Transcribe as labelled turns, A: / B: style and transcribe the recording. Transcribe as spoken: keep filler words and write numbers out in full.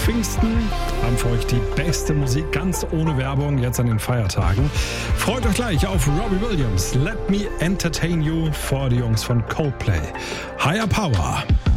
A: Pfingsten haben für euch die beste Musik ganz ohne Werbung jetzt an den Feiertagen. Freut euch gleich auf Robbie Williams. Let Me Entertain You vor die Jungs von Coldplay. Higher Power.